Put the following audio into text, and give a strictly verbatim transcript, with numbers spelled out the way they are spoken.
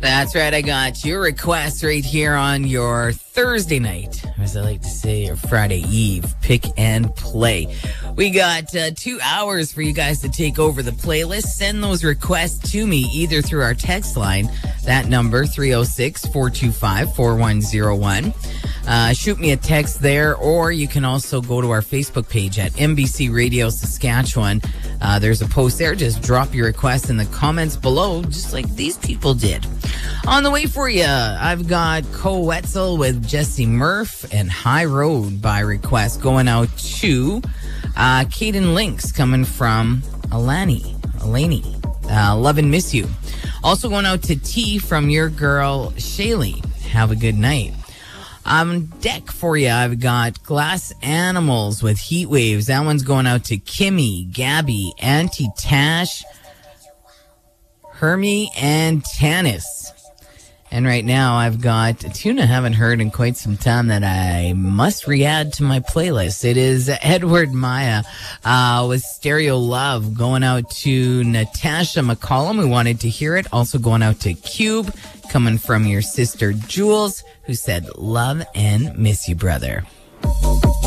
That's right. I got your request right here on your Thursday night, or as I like to say, your Friday Eve, pick and play. We got uh, two hours for you guys to take over the playlist. Send those requests to me either through our text line, that number, three oh six, four two five, four one oh one. Uh, shoot me a text there, or you can also go to our Facebook page at M B C Radio Saskatchewan. Uh, there's a post there. Just drop your request in the comments below, just like these people did. On the way for you, I've got Co Wetzel with Jesse Murph and High Road by request going out to uh, Caden Lynx coming from Alani. Alani. Uh, love and miss you. Also going out to T from your girl, Shaylee. Have a good night. On deck for you, I've got Glass Animals with Heat Waves. That one's going out to Kimmy, Gabby, Auntie Tash, Hermie, and Tanis. And right now, I've got a tune I haven't heard in quite some time that I must re-add to my playlist. It is Edward Maya uh, with Stereo Love, going out to Natasha McCollum, who wanted to hear it. Also going out to Cube, coming from your sister Jules, who said, love and miss you, brother.